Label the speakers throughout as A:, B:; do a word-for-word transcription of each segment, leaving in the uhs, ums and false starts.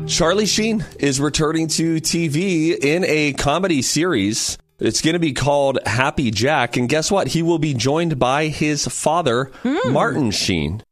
A: Charlie Sheen is returning to T V in a comedy series. It's going to be called Happy Jack. And guess what? He will be joined by his father, mm. Martin Sheen.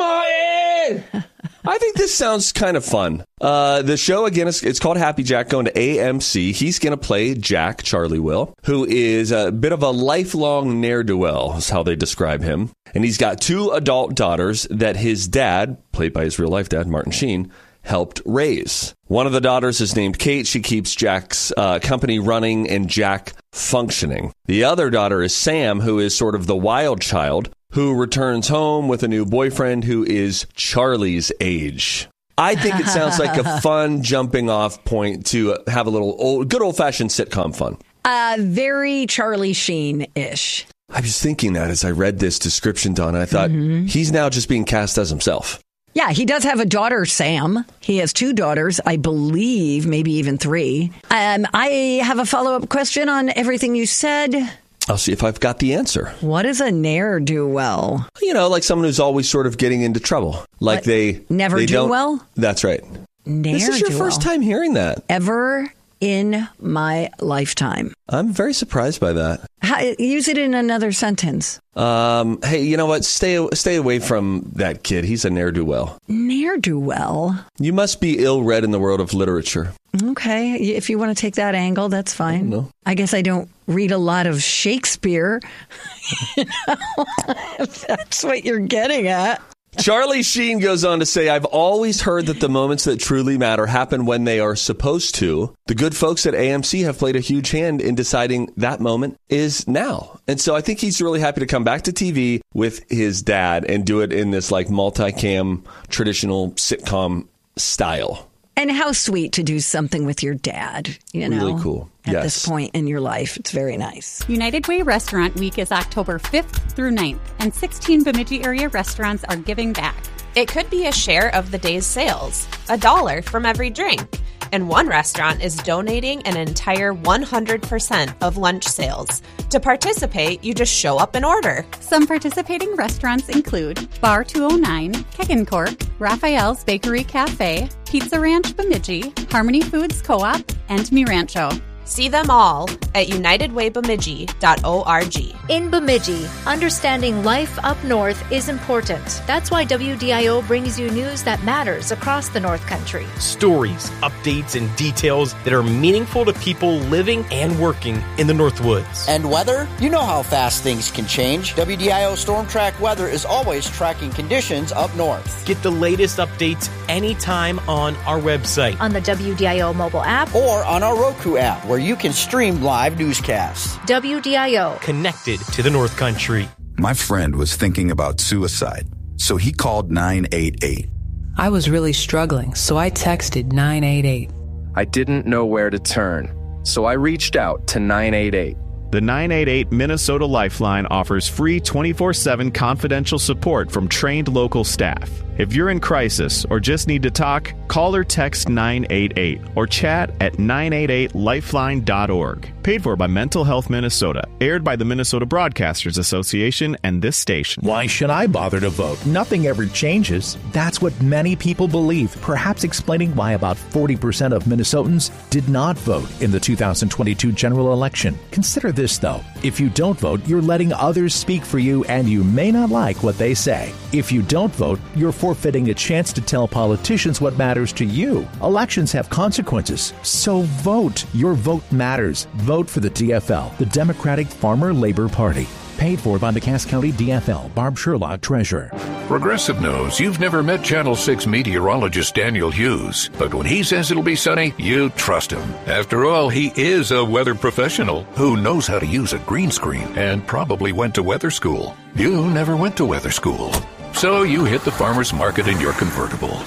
A: Martin! I think this sounds kind of fun. Uh, the show, again, is, it's called Happy Jack, going to A M C. He's going to play Jack, Charlie will, who is a bit of a lifelong ne'er-do-well, is how they describe him. And he's got two adult daughters that his dad, played by his real-life dad, Martin Sheen, helped raise. One of the daughters is named Kate. She keeps Jack's uh, company running and Jack functioning. The other daughter is Sam, who is sort of the wild child, who returns home with a new boyfriend who is Charlie's age. I think it sounds like a fun jumping off point to have a little old, good old-fashioned sitcom fun.
B: Uh, very Charlie Sheen-ish.
A: I was thinking that as I read this description, Donna. I thought, mm-hmm. he's now just being cast as himself.
B: Yeah, he does have a daughter, Sam. He has two daughters, I believe, maybe even three. Um, I have a follow-up question on everything you said.
A: I'll see if I've got the answer.
B: What is a ne'er-do-well?
A: You know, like someone who's always sort of getting into trouble. Like what? they...
B: Never
A: they
B: do
A: don't,
B: well?
A: That's right.
B: Ne'er-do-well.
A: This is your first time hearing that.
B: Ever in my lifetime.
A: I'm very surprised by that.
B: How, use it in another sentence.
A: Um, hey, you know what? Stay stay away from that kid. He's a ne'er-do-well.
B: Ne'er-do-well?
A: You must be ill-read in the world of literature.
B: Okay. If you want to take that angle, that's fine.
A: No.
B: I guess I don't read a lot of Shakespeare. You know, if that's what you're getting at.
A: Charlie Sheen goes on to say, I've always heard that the moments that truly matter happen when they are supposed to. The good folks at A M C have played a huge hand in deciding that moment is now. And so I think he's really happy to come back to T V with his dad and do it in this like multicam traditional sitcom style.
B: And how sweet to do something with your dad, you know.
A: Really cool.
B: At
A: yes.
B: this point in your life. It's very nice.
C: United Way Restaurant Week is October fifth through ninth, and sixteen Bemidji area restaurants are giving back.
D: It could be a share of the day's sales, a dollar from every drink. And one restaurant is donating an entire one hundred percent of lunch sales. To participate, you just show up and order.
C: Some participating restaurants include Bar two oh nine, Keg and Cork, Raphael's Bakery Cafe, Pizza Ranch Bemidji, Harmony Foods Co-op, and Mi Rancho.
D: See them all at united way bemidji dot org.
E: In Bemidji, understanding life up north is important. That's why W D I O brings you news that matters across the North Country.
F: Stories, updates, and details that are meaningful to people living and working in the North Woods.
G: And weather? You know how fast things can change. W D I O Storm Track Weather is always tracking conditions up north.
F: Get the latest updates anytime on our website,
E: on the W D I O mobile app,
G: or on our Roku app, where you can stream live newscasts.
E: W D I O.
F: Connected to the North Country.
H: My friend was thinking about suicide, so he called nine eight eight.
I: I was really struggling, so I texted nine eight eight.
J: I didn't know where to turn, so I reached out to nine eight eight.
K: The nine eight eight Minnesota Lifeline offers free twenty-four seven confidential support from trained local staff. If you're in crisis or just need to talk, call or text nine eight eight or chat at nine eight eight lifeline dot org. Paid for by Mental Health Minnesota. Aired by the Minnesota Broadcasters Association and this station.
L: Why should I bother to vote? Nothing ever changes. That's what many people believe, perhaps explaining why about forty percent of Minnesotans did not vote in the two thousand twenty-two general election. Consider this, though. If you don't vote, you're letting others speak for you, and you may not like what they say. If you don't vote, you're forfeiting a chance to tell politicians what matters to you. Elections have consequences, so vote. Your vote matters. Vote for the D F L, the Democratic Farmer Labor Party. Paid for by the Cass County D F L. Barb Sherlock, Treasurer.
M: Progressive knows you've never met Channel six meteorologist Daniel Hughes, but when he says it'll be sunny, you trust him. After all, he is a weather professional who knows how to use a green screen and probably went to weather school. You never went to weather school, so you hit the farmer's market in your convertible.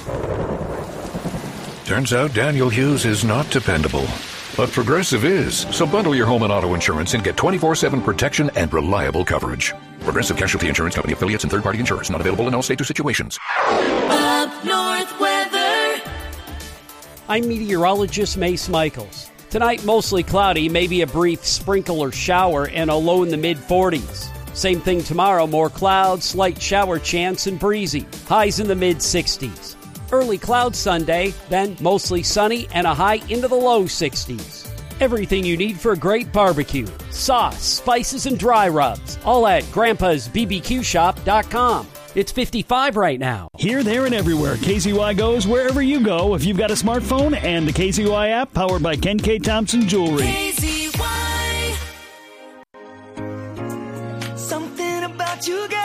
M: Turns out Daniel Hughes is not dependable. But Progressive is, so bundle your home and auto insurance and get twenty-four seven protection and reliable coverage. Progressive Casualty Insurance Company affiliates and third-party insurers not available in all states or situations.
N: Up North weather. I'm meteorologist Mace Michaels. Tonight, mostly cloudy, maybe a brief sprinkle or shower, and a low in the mid-forties. Same thing tomorrow, more clouds, slight shower chance, and breezy. Highs in the mid-sixties. Early clouds Sunday, then mostly sunny and a high into the low sixties. Everything you need for a great barbecue. Sauce, spices, and dry rubs. All at grandpas b b q shop dot com. It's fifty-five right now.
O: Here, there, and everywhere. K Z Y goes wherever you go if you've got a smartphone and the K Z Y app powered by Ken K. Thompson Jewelry.
P: K Z Y. Something about you guys.